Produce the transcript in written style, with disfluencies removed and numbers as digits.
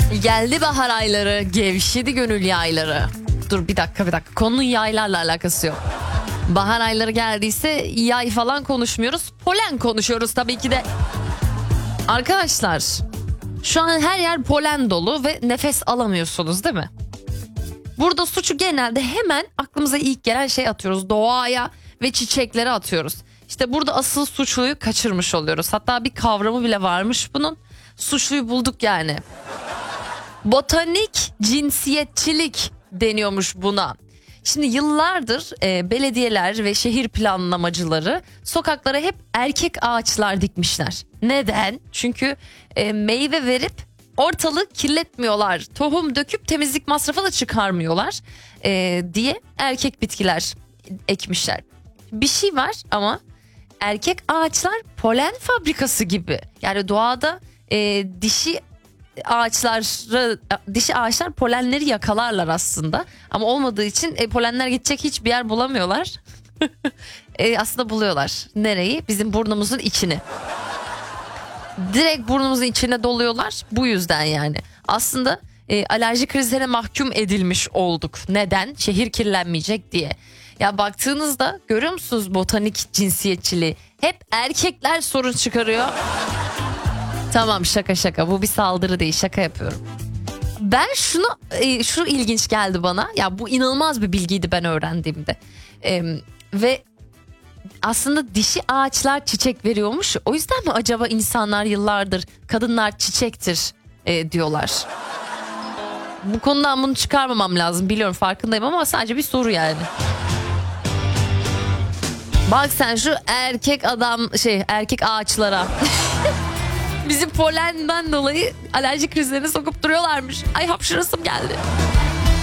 Geldi bahar ayları, gevşedi gönül yayları. Dur bir dakika. Konunun yaylarla alakası yok. Bahar ayları geldiyse yay falan konuşmuyoruz. Polen konuşuyoruz tabii ki de. Arkadaşlar, şu an her yer polen dolu ve nefes alamıyorsunuz değil mi? Burada suçu genelde hemen aklımıza ilk gelen şey atıyoruz. Doğaya ve çiçeklere atıyoruz. İşte burada asıl suçluyu kaçırmış oluyoruz. Hatta bir kavramı bile varmış bunun. Suçluyu bulduk yani. Botanik cinsiyetçilik deniyormuş buna. Şimdi yıllardır belediyeler ve şehir planlamacıları sokaklara hep erkek ağaçlar dikmişler. Neden? Çünkü meyve verip ortalığı kirletmiyorlar. Tohum döküp temizlik masrafı da çıkarmıyorlar diye erkek bitkiler ekmişler. Bir şey var ama erkek ağaçlar polen fabrikası gibi. Yani doğada dişi ağaçlar polenleri yakalarlar aslında. Ama olmadığı için polenler gidecek hiçbir yer bulamıyorlar. Aslında buluyorlar. Nereyi? Bizim burnumuzun içini. Direkt burnumuzun içine doluyorlar. Bu yüzden yani. Aslında alerji krizlerine mahkum edilmiş olduk. Neden? Şehir kirlenmeyecek diye. Ya baktığınızda görüyor musunuz botanik cinsiyetçiliği? Hep erkekler sorun çıkarıyor. Tamam, şaka bu bir saldırı değil, şaka yapıyorum. Ben şu ilginç geldi bana. Ya bu inanılmaz bir bilgiydi ben öğrendiğimde. Ve aslında dişi ağaçlar çiçek veriyormuş. O yüzden mi acaba insanlar yıllardır kadınlar çiçektir diyorlar. Bu konudan bunu çıkarmamam lazım, biliyorum, farkındayım ama sadece bir soru yani. Bak sen şu erkek ağaçlara. Bizi polenden dolayı alerji krizlerine sokup duruyorlarmış. Ay hapşırasım geldi.